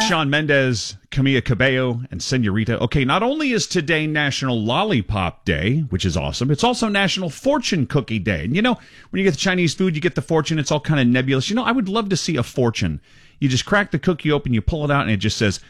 Shawn Mendes, Camila Cabello, and Senorita. Okay, not only is today National Lollipop Day, which is awesome, it's also National Fortune Cookie Day. And you know, when you get the Chinese food, you get the fortune, it's all kind of nebulous. You know, I would love to see a fortune. You just crack the cookie open, you pull it out, and it just says,